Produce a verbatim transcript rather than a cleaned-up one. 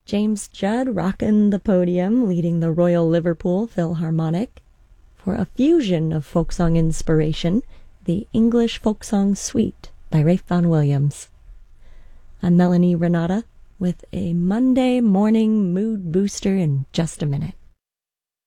James Judd rocking the podium, leading the Royal Liverpool Philharmonic. For a fusion of folk song inspiration, the English Folk Song Suite by Ralph Vaughan Williams. I'm Melanie Renata with a Monday morning mood booster in just a minute.